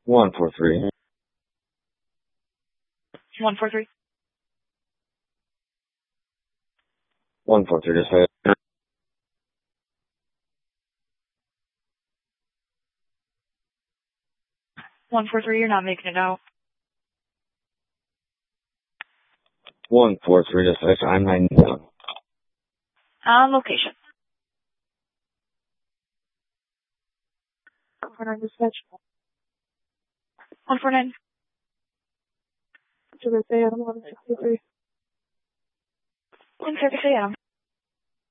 143. 143. 143 dispatch. 143, you're not making it out. 143 dispatch. I'm 91. On location. 149 dispatch. 149. Service AM 163. In service AM.